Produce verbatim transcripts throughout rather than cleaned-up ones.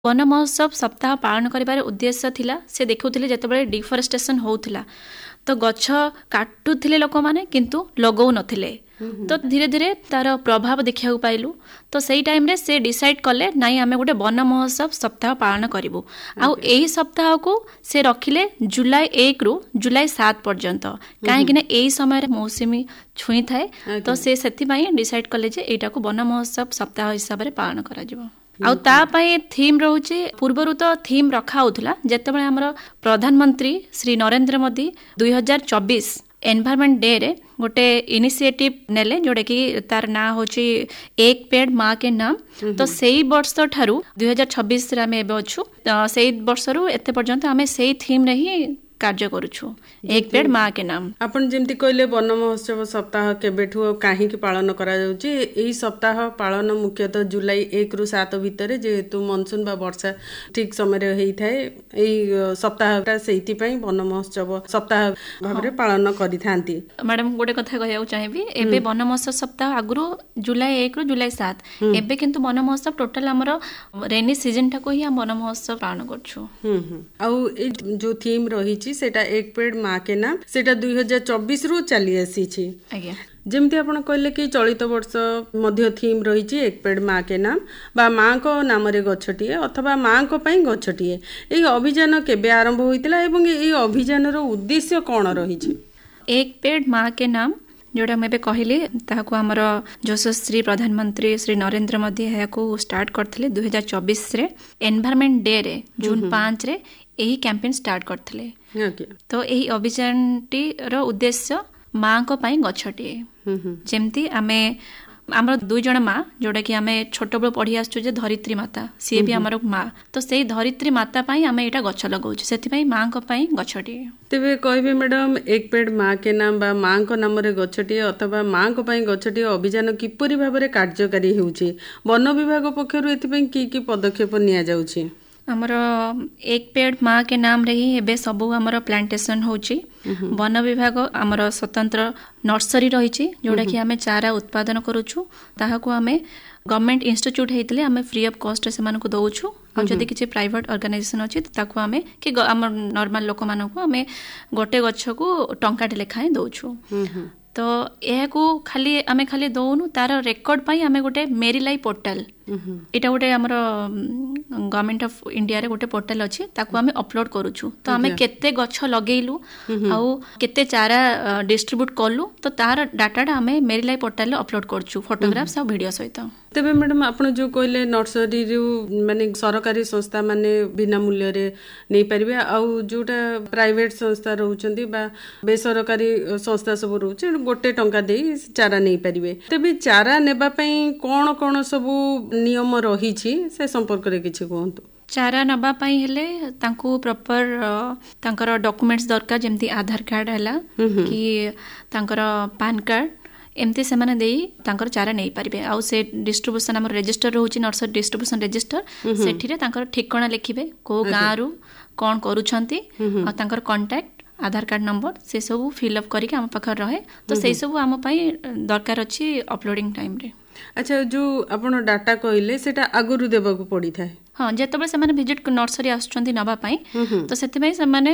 One महोत्सव सप्ताह पालन कर उद्देश्य थिला से देखुले जितेबाला डिफरेस्टेशन होउथिला तो गछ काटुले लोक मैंने किंतु लगौ नथिले तो धीरे धीरे तार प्रभाव देखा पाइलु तो सही टाइम रे से डिसाइड कले नाई आमे गोटे वन महोत्सव सप्ताह पालन करिवु आउ एही सप्ताह को से रखिले जुलाई एक रु जुलाई सात पर्यंत काहेकि ना एही समय मौसमी छुई थाए तो से सेति पई डिसाइड कले जे एटा को वन महोत्सव सप्ताह हिसाब रे पालन करा जिवो आउ ता पई थीम रहउचे पूर्वरु तो थीम रखा होतला जेतेबेले हमर प्रधानमंत्री श्री नरेंद्र मोदी दुई हजार चौबीस एनवायरमेंट डे रे गोटे इनिशिएटिव नेले जोड़े कि तार ना होची एक पेड़ माँ के नाम तो सेई वर्ष ठारू दुई हजार छब्बीस रे आमे एबे अछु सेई वर्ष रु एते पर्यंत आमे सेई थीम रे ही कार्य करूछु एक पेड़ माँ के नाम। आपण जेमती कहले वन महोत्सव सप्ताह केबेठु काहे कि पालन करा जाउची एही सप्ताह पालन मुख्यतः जुलाई एक रु सात भितर जेहेतु मनसून बा वर्षा ठीक समय रे हेई थाए एही सप्ताहटा सेहिति पई वन महोत्सव सप्ताह भाबरे पालन करि थांती। मैडम गोटे कथा कहया चाहेबी एबे वन महोत्सव सप्ताह आगुरु जुलाई एक रु जुलाई सात एबे किंतु वन महोत्सव टोटल हमर रेनी सीजन टाको ही हम वन महोत्सव पालन करछु। हम्म आउ ए जो थीम रही सेटा एक पेड़ माँ के नाम सेटा दुई हजार चौबीस रु चली आसी छी आज्ञा जेमती आपण कहले कि चलित वर्ष मध्य थीम रही एक पेड़ माँ के नाम बा माँ को नाम रे गछटिए अथवा माँ को पई गछटिए एही अभियान केबे आरंभ होइतिला एवं एही अभियान रो उद्देश्य कोन रही छी? एक पेड़ माँ के नाम जोड़ा मैं कहली ताको हमर यशस्वी प्रधानमंत्री श्री नरेंद्र मोदी को स्टार्ट करथिले दुई हजार चौबीस रे एनवायरमेंट डे रे जून पाँच रे एही कैंपेन स्टार्ट करथिले तो एही अभियान टी रो उद्देश्य माँ को पई गछटिए जेमती आमे आमर दुई जन माँ जोड़ा कि आमे छोट बेल पढ़ी आसु जे धरित्री माता सी भी आमर माँ तो सेही धरित्री माता पई आमे एटा गछ लगाउछु सेति पई माँ को पई गछटिए। तेबे कहबे मैडम एक पेड़ माँ के नाम बा माँ को नाम रे गछटिए अथवा माँ को पई गछटिए अभियान किपरि भाबरे कार्यकारी हेउची वन विभाग पक्षरु एति पई की की पदक्षेप निया जाउची? हमर एक पेड़ माँ के नाम रे ही एबे सबु हमर प्लांटेशन होची वन विभाग हमर स्वतंत्र नर्सरी रही जोड़ा कि आमे चारा उत्पादन करूछु ताहाको आमे गवर्नमेंट इंस्टीट्यूट हेतिले आमे फ्री ऑफ कॉस्ट से मानको दउछु आ जदी किछि प्राइवेट ऑर्गेनाइजेशन अछि ताको आमे कि हमर नॉर्मल लोक मानको आमे गोटे गछ को टंकाटे लेखाए दउछु तो यह को खाली आमे खाली दउनु तार रेकॉर्ड पई आमे गोटे मेरी लाइफ पोर्टल एटा गोटे हमर गवर्नमेंट ऑफ इंडिया रे गोटे पोर्टल अछि ताको आमे अपलोड करूछु तो आमे केते गछ लगेइलु आउ केते चारा डिस्ट्रीब्यूट करलु तो तार डाटाटा आमे मेरी लाइफ पोर्टल रे अपलोड करछु फोटोग्राफ्स आ वीडियो सहित। तेबे मैडम आपण जो कहले नर्सरी रू माने सरकारी संस्था माने बिना मूल्य रे नै परिबे आउ जोटा प्राइवेट संस्था रहउचंदी बा बेसरकारी संस्था सब रहउचे गोटे टंका देई चारा नै परिबे तेबे चारा नेबा पई कोन कोन सब नियम रही छी से संपर्क रे किछि कहंतु? चारा नबा पाई हेले तांको प्रॉपर तांकर डॉक्यूमेंट्स दरकार जेमती आधार कार्ड हला कि तांकर पैन कार्ड एमती से माने देई तांकर चारा नै परिबे आउ से डिस्ट्रीब्यूशन हमर रजिस्टर रहउची नर्सरी डिस्ट्रीब्यूशन रजिस्टर सेठी रे तांकर ठिकाना लिखिबे को गाँ रु कोन करूछंती आ तांकर कांटेक्ट आधार कार्ड नंबर से सब फिल अप करिके हम पाखर रहे तो से सब हम पई दरकार अछि अपलोडिंग टाइम रे। अच्छा जो आपण डाटा कहले सेटा आगुरु देबा को पड़ी थाए? हाँ जेतबे से माने विजिट नर्सरी आछंती नबा पई तो सेते पई से माने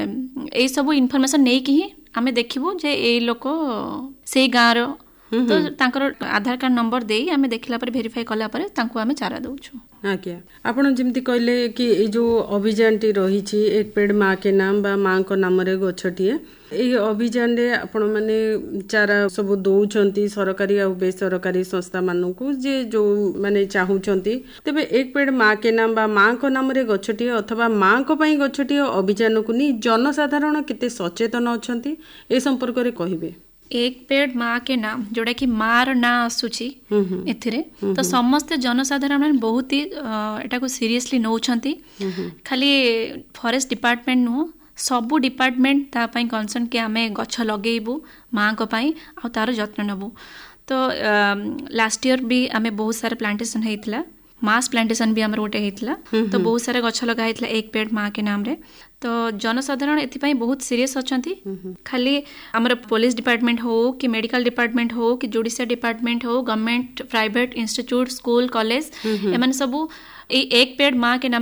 एई सब इन्फॉर्मेशन नै कि आमे देखिबो जे ए लोक सेई गाँ रो तो तांकर आधार कार्ड नंबर देई आमे देखिला पर वेरीफाई कला पर तांको आमे चारा दउछु। आज्ञा आपण जेमती कहले कि ए जो अभियान टी रही छी एक पेड़ माँ के नाम बा माँ को नाम रे गछटिए ए अभियान रे आपण माने चारा सब दउछंती सरकारी आ बेसरकारी संस्था मानकू जे जो माने चाहूछंती तबे एक पेड़ माँ के नाम बा माँ को नाम रे गछटिए अथवा माँ को पई गछटिए अभियान को नि जनसाधारण केते सचेतन अछंती ए संपर्क रे कहिबे? एक पेड़ माँ के नाम जोड़ा कि मार ना आसुची एथिरे तो समस्त जनसाधारण बहुत ही एटा को सीरियसली नौछंती खाली फॉरेस्ट डिपार्टमेंट नु सबु डिपार्टमेंट ता पई कंसर्न के आमे गछ लगेइबु माँ को पई आ तार जत्न नबु तो लास्ट ईयर भी आमे बहुत सारे प्लांटेशन हेइतला मास प्लांटेशन भी हमर गोटे हेइतला तो बहुत सारे गछ लगा हेइतला एक पेड़ माँ के नाम रे तो जनसाधारण एथि पई बहुत सीरियस अछंती खाली हमर पुलिस डिपार्टमेंट हो कि मेडिकल डिपार्टमेंट हो कि जुडिशियल डिपार्टमेंट हो government private institute school college एमन सब এই এক পেड़ মা কে নাম